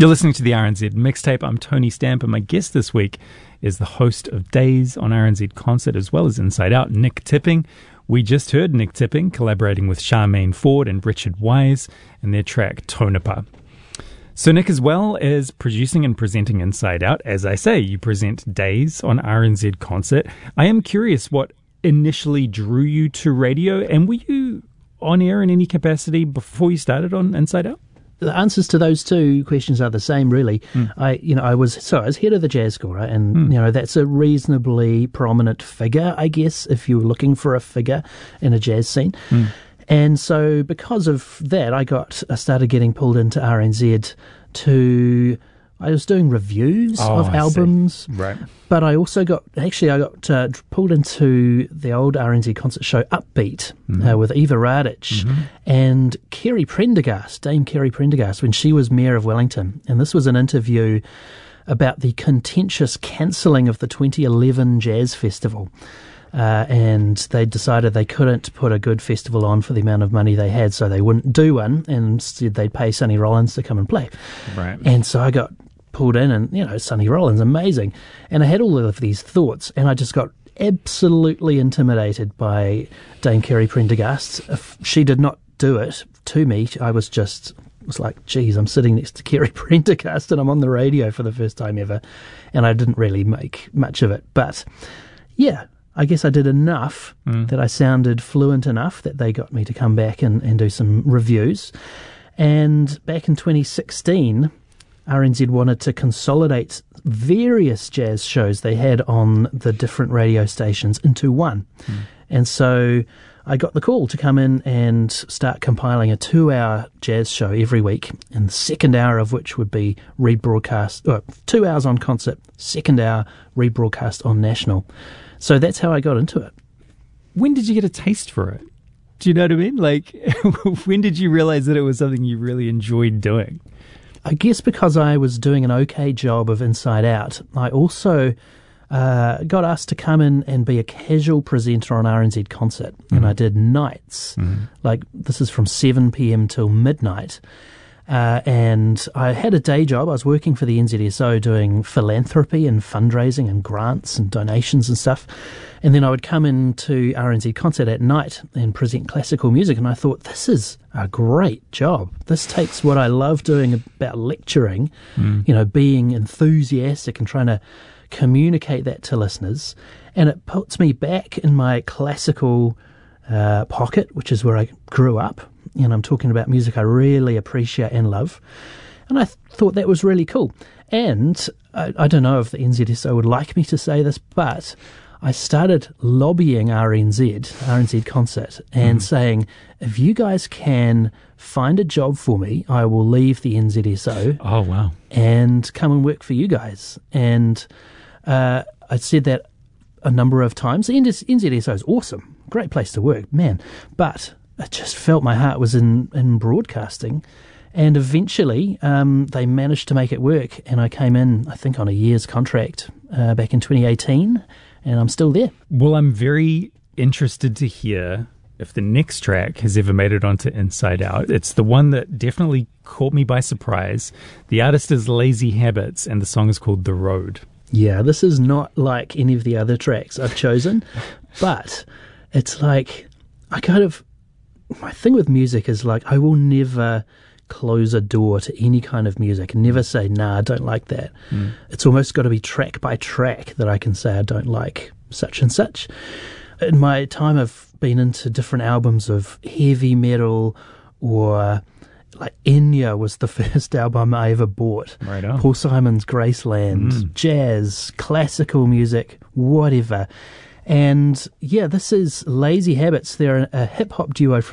You're listening to the RNZ Mixtape. I'm Tony Stamp, and my guest this week is the host of Days on RNZ Concert, as well as Inside Out, Nick Tipping. We just heard Nick Tipping collaborating with Charmaine Ford and Richard Wise and their track Tonopah. So Nick, as well as producing and presenting Inside Out, as I say, you present Days on RNZ Concert. I am curious what initially drew you to radio, and were you on air in any capacity before you started on Inside Out? The answers to those two questions are the same, really. I was head of the jazz school, right? And that's a reasonably prominent figure, I guess, if you were looking for a figure in a jazz scene. And so, because of that, I started getting pulled into RNZ I was doing reviews of albums, right? But I also got pulled into the old RNZ concert show Upbeat with Eva Radic and Dame Kerry Prendergast, when she was Mayor of Wellington. And this was an interview about the contentious cancelling of the 2011 Jazz Festival. And they decided they couldn't put a good festival on for the amount of money they had, so they wouldn't do one, and instead they'd pay Sonny Rollins to come and play. Right. And so I got pulled in, and Sonny Rollins, amazing. And I had all of these thoughts, and I just got absolutely intimidated by Dame Kerry Prendergast. If she did not do it to me, I was like, geez, I'm sitting next to Kerry Prendergast and I'm on the radio for the first time ever, and I didn't really make much of it. But yeah, I guess I did enough that I sounded fluent enough that they got me to come back and do some reviews. And back in 2016, RNZ wanted to consolidate various jazz shows they had on the different radio stations into one. And so I got the call to come in and start compiling a 2-hour jazz show every week, and the second hour of which would be rebroadcast, 2 hours on concert, second hour rebroadcast on national. So that's how I got into it. When did you get a taste for it? Do you know what I mean? Like, when did you realize that it was something you really enjoyed doing? I guess because I was doing an okay job of Inside Out, I also got asked to come in and be a casual presenter on RNZ Concert. And I did nights. Like, this is from 7 p.m. till midnight. And I had a day job. I was working for the NZSO doing philanthropy and fundraising and grants and donations and stuff. And then I would come into RNZ Concert at night and present classical music. And I thought, this is a great job. This takes what I love doing about lecturing, being enthusiastic and trying to communicate that to listeners. And it puts me back in my classical pocket, which is where I grew up. And I'm talking about music I really appreciate and love. And I thought that was really cool. And I don't know if the NZSO would like me to say this, but I started lobbying RNZ Concert, and saying, if you guys can find a job for me, I will leave the NZSO. Oh, wow. And come and work for you guys. And I said that a number of times. The NZSO is awesome. Great place to work, man. But I just felt my heart was in broadcasting. And eventually they managed to make it work. And I came in, I think, on a year's contract back in 2018. And I'm still there. Well, I'm very interested to hear if the next track has ever made it onto Inside Out. It's the one that definitely caught me by surprise. The artist is Lazy Habits, and the song is called The Road. Yeah, this is not like any of the other tracks I've chosen, but it's like, my thing with music is like, I will never close a door to any kind of music and never say, nah, I don't like that. It's almost got to be track by track that I can say I don't like such and such. In my time, I've been into different albums of heavy metal, or like Enya was the first album I ever bought. Right on. Paul Simon's Graceland, jazz, classical music, whatever. And yeah, this is Lazy Habits. They're a hip-hop duo from